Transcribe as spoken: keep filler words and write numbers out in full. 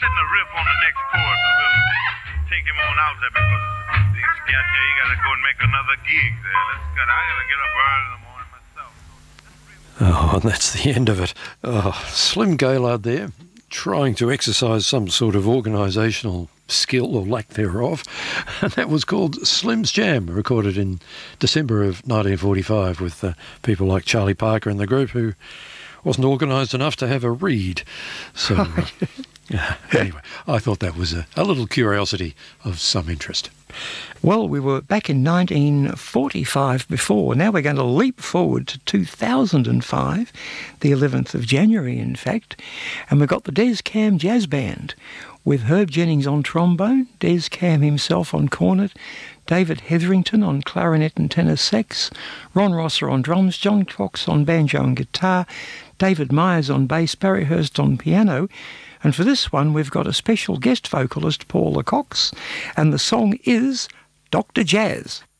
setting a riff on the next chord, so we'll take him on out there because this cat here, he gotta go and make another gig there. Let's go. I gotta get up early in the morning myself. Oh, and that's the end of it. Oh, Slim Gaillard there, trying to exercise some sort of organisational skill or lack thereof. And that was called Slim's Jam, recorded in December of nineteen forty-five with uh, people like Charlie Parker in the group, who wasn't organised enough to have a reed. So, uh, yeah, anyway, I thought that was a, a little curiosity of some interest. Well, we were back in nineteen forty-five before. Now we're going to leap forward to two thousand five, the eleventh of January, in fact. And we've got the Des Cam Jazz Band with Herb Jennings on trombone, Des Cam himself on cornet, David Hetherington on clarinet and tenor sax, Ron Rosser on drums, John Cox on banjo and guitar, David Myers on bass, Barry Hurst on piano. And for this one, we've got a special guest vocalist, Paula Cox, and the song is Doctor Jazz.